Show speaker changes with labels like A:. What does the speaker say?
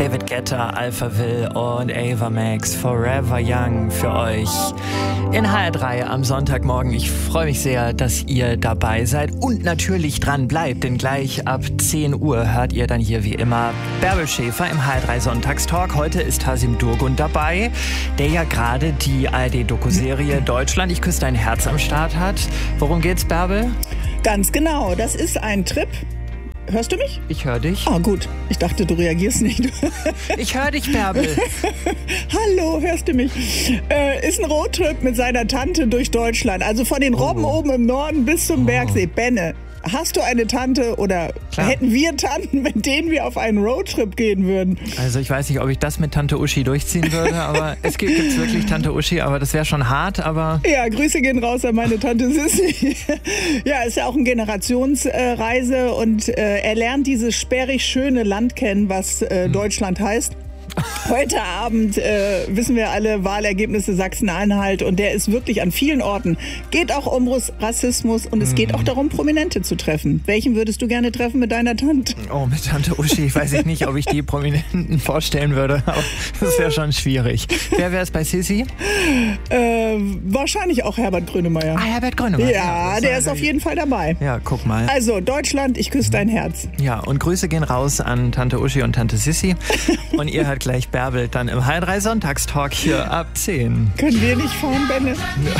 A: David Guetta, Alphaville und Ava Max, Forever Young für euch in HR3 am Sonntagmorgen. Ich freue mich sehr, dass ihr dabei seid und natürlich dran bleibt, denn gleich ab 10 Uhr hört ihr dann hier wie immer Bärbel Schäfer im HR3 Sonntagstalk. Heute ist Hasim Durgun dabei, der ja gerade die ARD-Doku-Serie Deutschland, ich küsse dein Herz am Start hat. Worum geht's, Bärbel?
B: Ganz genau, das ist ein Trip. Hörst du mich?
A: Ich höre dich.
B: Ah, gut. Ich dachte, du reagierst nicht.
A: Ich höre dich, Bärbel.
B: Hallo, hörst du mich? Ist ein Roadtrip mit seiner Tante durch Deutschland. Also von den Robben oben im Norden bis zum Bergsee. Benne, hast du eine Tante oder hätten wir Tanten, mit denen wir auf einen Roadtrip gehen würden?
A: Also ich weiß nicht, ob ich das mit Tante Uschi durchziehen würde, aber es gibt's wirklich Tante Uschi, aber das wäre schon hart, aber...
B: Ja, Grüße gehen raus an meine Tante Sissi. Ja, ist ja auch eine Generationsreise und er lernt dieses sperrig schöne Land kennen, was Deutschland heißt. Heute Abend wissen wir alle Wahlergebnisse Sachsen-Anhalt und der ist wirklich an vielen Orten. Geht auch um Rassismus und es geht auch darum, Prominente zu treffen. Welchen würdest du gerne treffen mit deiner Tante?
A: Oh, mit Tante Uschi. Weiß ich nicht, ob ich die Prominenten vorstellen würde, aber das wäre schon schwierig. Wer wäre es bei Sissi?
B: Wahrscheinlich auch Herbert Grönemeyer.
A: Ah, Herbert Grönemeyer.
B: Ja, der ist auf jeden Fall dabei.
A: Ja, guck mal.
B: Also, Deutschland, ich küsse dein Herz.
A: Ja, und Grüße gehen raus an Tante Uschi und Tante Sissi. Und ihr hört gleich Bärbel dann im HR3 Sonntagstalk hier ab 10.
B: Können wir nicht fahren, Benne?
A: Ja.